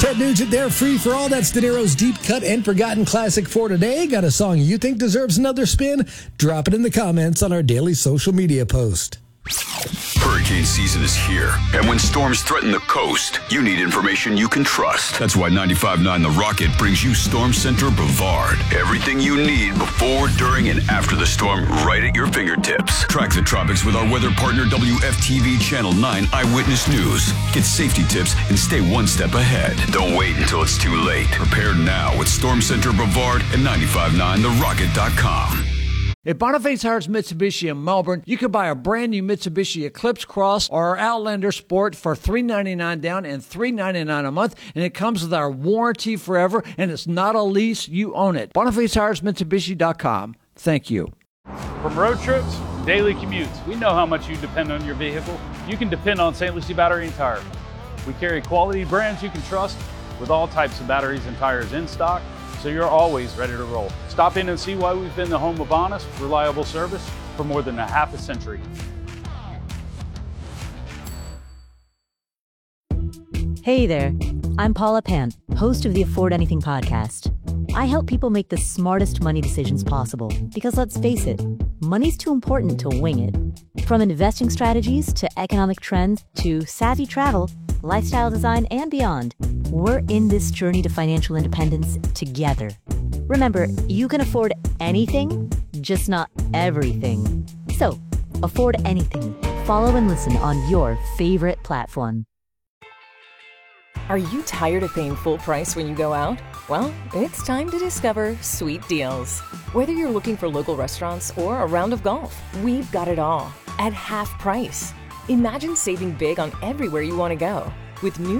Fred Nugent there, free for all. That's De Niro's deep cut and forgotten classic for today. Got a song you think deserves another spin? Drop it in the comments on our daily social media post. Hurricane season is here, and when storms threaten the coast, you need information you can trust. That's why 95.9 The Rocket brings you Storm Center Brevard. Everything you need before, during, and after the storm right at your fingertips. Track the tropics with our weather partner WFTV Channel 9 Eyewitness News. Get safety tips and stay one step ahead. Don't wait until it's too late. Prepare now with Storm Center Brevard and 959therocket.com. At Boniface Harris Mitsubishi in Melbourne, you can buy a brand new Mitsubishi Eclipse Cross or our Outlander Sport for $399 down and $399 a month, and it comes with our warranty forever, and it's not a lease, you own it. BonifaceHarrisMitsubishi.com. Thank you. From road trips to daily commutes, we know how much you depend on your vehicle. You can depend on St. Lucie Battery and Tire. We carry quality brands you can trust with all types of batteries and tires in stock, so you're always ready to roll. Stop in and see why we've been the home of honest, reliable service for more than a half a century. Hey there, I'm Paula Pant, host of the Afford Anything podcast. I help people make the smartest money decisions possible because let's face it, money's too important to wing it. From investing strategies to economic trends to savvy travel, lifestyle design, and beyond, we're in this journey to financial independence together. Remember, you can afford anything, just not everything. So, afford anything. Follow and listen on your favorite platform. Are you tired of paying full price when you go out? Well, it's time to discover Sweet Deals. Whether you're looking for local restaurants or a round of golf, we've got it all at half price. Imagine saving big on everywhere you want to go with new